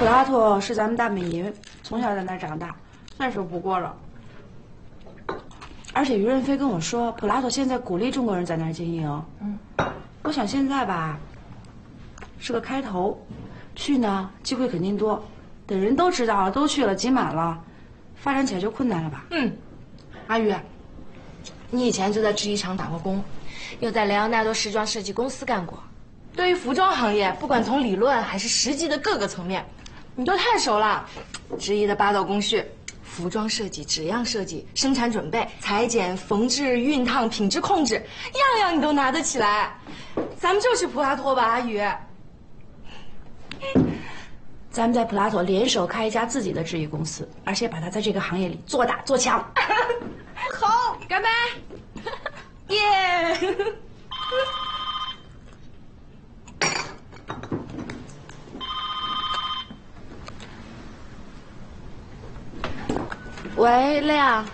普拉托是咱们大本营，从小在那儿长大，再熟不过了。而且于润飞跟我说，普拉托现在鼓励中国人在那儿经营。我想现在吧，是个开头，去呢机会肯定多，等人都知道了，都去了，挤满了，发展起来就困难了吧？ 阿宇，你以前就在制衣厂打过工，又在莱昂纳多时装设计公司干过，对于服装行业，不管从理论还是实际的各个层面，你都太熟了。制衣的8道工序。服装设计、纸样设计、生产准备、裁剪、缝制、熨烫、品质控制，样样你都拿得起来。咱们就去普拉托吧，阿宇。 咱们在普拉托联手开一家自己的制衣公司，而且把它在这个行业里做大做强。 好，干杯！耶！ 喂，亮。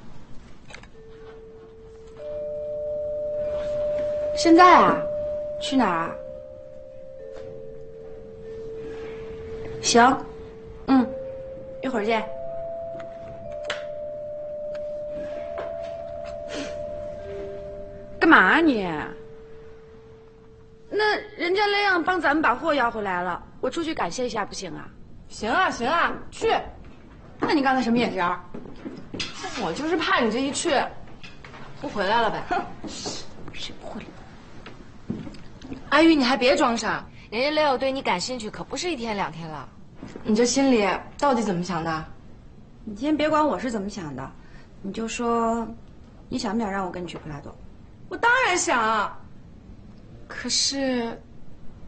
现在啊？去哪儿啊？行，一会儿见。干嘛啊你？那人家那样帮咱们把货要回来了，我出去感谢一下不行啊？ 行啊，行啊，去。 那你刚才什么眼神？ 我就是怕你这一去，不回来了呗。 谁不会？ 阿玉，你还别装傻， 人家 Leo 对你感兴趣，可不是1天2天了。 你这心里到底怎么想的？ 你先别管我是怎么想的，你就说，你想不想让我跟你去普拉多？ 我当然想啊，可是